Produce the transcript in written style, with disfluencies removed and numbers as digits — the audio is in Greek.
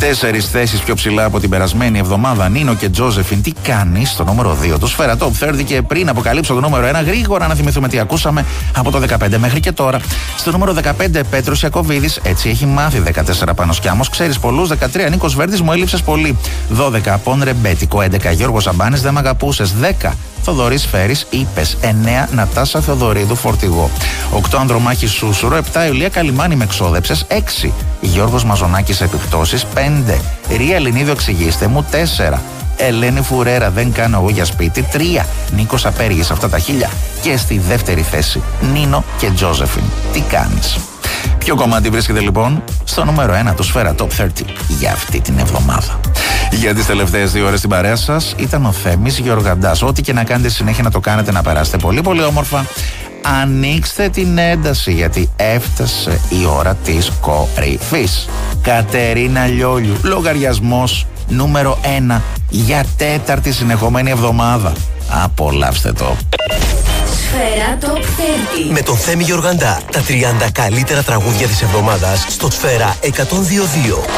4 θέσεις πιο ψηλά από την περασμένη εβδομάδα. Νίνο και Τζόζεφιν, τι κάνει στο νούμερο 2 του Σφαίρα Top 30. Και πριν αποκαλύψω το νούμερο 1, γρήγορα να θυμηθούμε τι ακούσαμε από το 15 μέχρι και τώρα. Στο νούμερο 15, Πέτρος Ιακωβίδης, έτσι έχει μάθει. 14, Πάνος Κιάμος, ξέρεις πολλούς. 13, Νίκος Βέρτης, μου έλειψες πολύ. 12, Απόν Ρεμπέτικο. 11, Γιώργος Σαμπάνης, δεν μ' αγαπούσες. 10, Θοδωρής Φέρης, είπες. 9, Νατάσα Θεοδωρίδου, Φορτηγό. 8, Ανδρομάχης Σούσουρο. 7, Ηλία Καλιμάνη, με ξόδεψες. 6, Γιώργος Μαζονάκης, επιπτώσεις. 5, Ρία Ελληνίδου, εξηγήστε μου. 4, Ελένη Φουρέρα, δεν κάνω εγώ για σπίτι. 3, Νίκος Απέργης, αυτά τα χίλια. Και στη δεύτερη θέση, Νίνο και Τζόζεφιν, τι κάνεις. Ποιο κομμάτι βρίσκεται λοιπόν στο νούμερο 1 του Σφαίρα Top 30 για αυτή την εβδομάδα. Για τις τελευταίες 2 ώρες στην παρέα σας ήταν ο Θέμης Γεωργαντάς. Ό,τι και να κάνετε συνέχεια να το κάνετε, να περάσετε πολύ πολύ όμορφα. Ανοίξτε την ένταση, γιατί έφτασε η ώρα της κορυφής. Κατερίνα Λιόλιου, λογαριασμός νούμερο 1 για 4η συνεχόμενη εβδομάδα. Απολαύστε το. Σφαίρα Top 30 με τον Θέμη Γεωργαντά. Τα 30 καλύτερα τραγούδια της εβδομάδας στο Σφαίρα 102.2.